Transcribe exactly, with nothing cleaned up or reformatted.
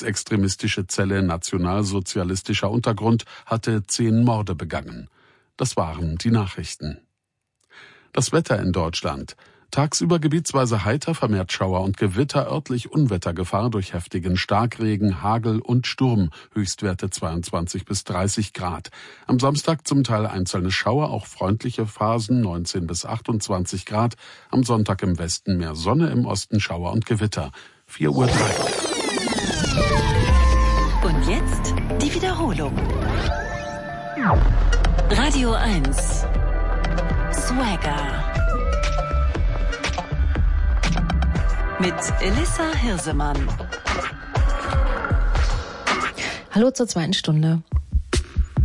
rechtsextremistische Zelle nationalsozialistischer Untergrund hatte zehn Morde begangen. Das waren die Nachrichten. Das Wetter in Deutschland. Tagsüber gebietsweise heiter, vermehrt Schauer und Gewitter, örtlich Unwettergefahr durch heftigen Starkregen, Hagel und Sturm, Höchstwerte zweiundzwanzig bis dreißig Grad. Am Samstag zum Teil einzelne Schauer, auch freundliche Phasen, neunzehn bis achtundzwanzig Grad. Am Sonntag im Westen mehr Sonne, im Osten Schauer und Gewitter. vier Uhr drei. Und jetzt die Wiederholung. Radio eins. Swagger. Mit Elissa Hirsemann. Hallo zur zweiten Stunde.